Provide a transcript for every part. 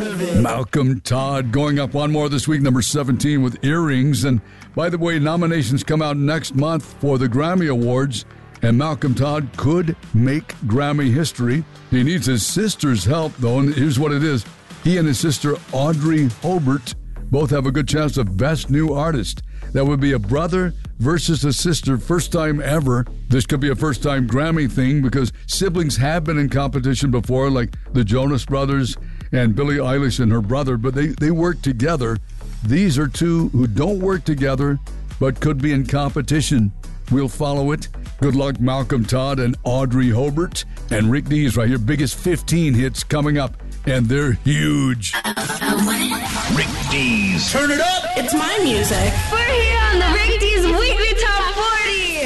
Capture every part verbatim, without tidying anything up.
part of it. Malcolm Todd going up one more this week, number seventeen with Earrings. And by the way, nominations come out next month for the Grammy Awards, and Malcolm Todd could make Grammy history. He needs his sister's help, though, and here's what it is. He and his sister, Audrey Hobart, both have a good chance of Best New Artist. That would be a brother versus a sister, first time ever. This could be a first-time Grammy thing because siblings have been in competition before, like the Jonas Brothers and Billie Eilish and her brother, but they, they work together. These are two who don't work together but could be in competition. We'll follow it. Good luck, Malcolm Todd and Audrey Hobart. And Rick Dees right here, biggest fifteen hits coming up, and they're huge. Rick Dees. Turn it up. It's my music. We're here on the Rick Dees Weekly Top forty.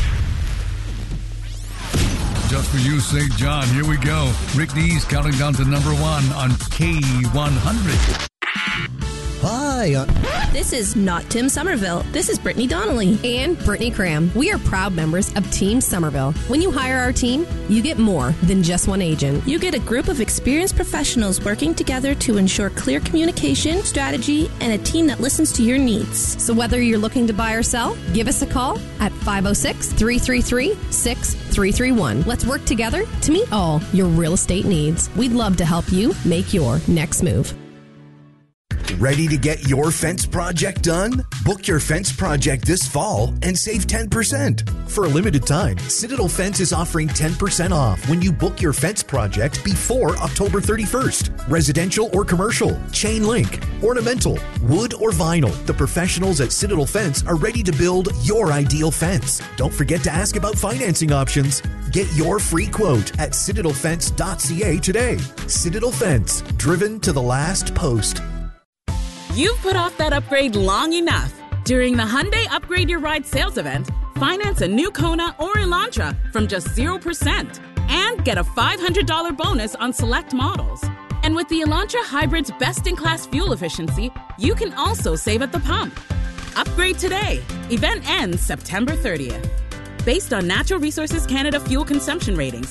Just for you, Saint John. Here we go. Rick Dees counting down to number one on K one hundred. Hi. Uh- This is not Tim Somerville. This is Brittany Donnelly. And Brittany Cram. We are proud members of Team Somerville. When you hire our team, you get more than just one agent. You get a group of experienced professionals working together to ensure clear communication, strategy, and a team that listens to your needs. So whether you're looking to buy or sell, give us a call at five oh six, three three three, six three three one. Let's work together to meet all your real estate needs. We'd love to help you make your next move. Ready to get your fence project done? Book your fence project this fall and save ten percent. For a limited time, Citadel Fence is offering ten percent off when you book your fence project before October thirty-first. Residential or commercial, chain link, ornamental, wood or vinyl. The professionals at Citadel Fence are ready to build your ideal fence. Don't forget to ask about financing options. Get your free quote at citadel fence dot c a today. Citadel Fence, driven to the last post. You've put off that upgrade long enough. During the Hyundai Upgrade Your Ride sales event, finance a new Kona or Elantra from just zero percent and get a five hundred dollars bonus on select models. And with the Elantra Hybrid's best-in-class fuel efficiency, you can also save at the pump. Upgrade today. Event ends September thirtieth. Based on Natural Resources Canada fuel consumption ratings,